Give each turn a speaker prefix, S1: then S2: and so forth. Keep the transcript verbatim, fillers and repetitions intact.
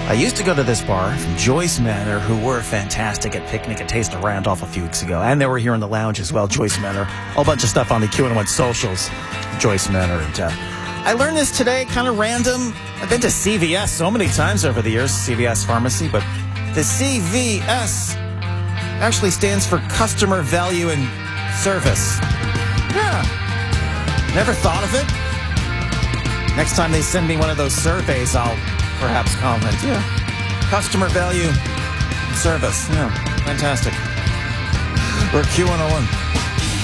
S1: I used to go to this bar from Joyce Manor, who were fantastic at Picnic and Taste of Randolph a few weeks ago. And they were here in the lounge as well, Joyce Manor. A whole bunch of stuff on the Q one oh one socials, Joyce Manor. And uh, I learned this today, kind of random. I've been to C V S so many times over the years, C V S Pharmacy, but the C V S actually stands for Customer Value and Service. Yeah. Never thought of it. Next time they send me one of those surveys, I'll perhaps comment. Yeah. Customer value service. Yeah. Fantastic. We're Q one oh one.